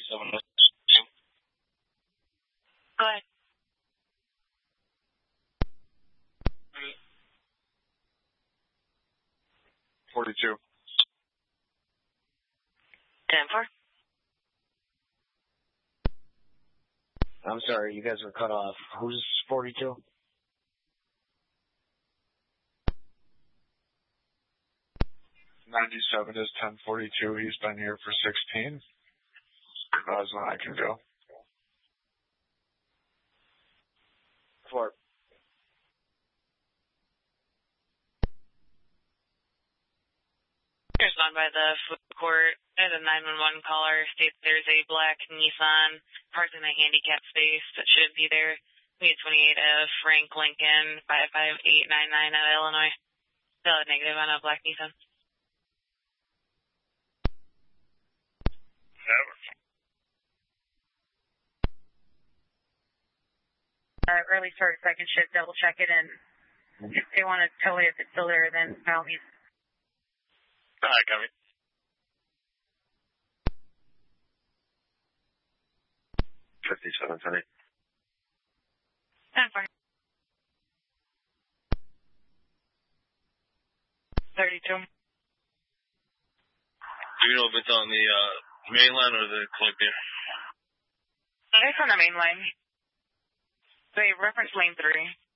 97. Go ahead. 42. 10-4. I'm sorry, you guys were cut off. Who's 42? '97 is 1042. He's been here for 16. That's when I can go. 4. Respond by the food court as a 911 caller states there's a black Nissan parked in the handicap space that should be there. We had 28 of Frank Lincoln, 55899 out of Illinois. Still negative on a black Nissan. Early start, second shift, double check it, and if they want to tow it, if it's still there, then by all means. All right, copy. 57, 10. 10-4. 32. Do you know if it's on the main line or the collector? It's on the main line. So you reference lane 3.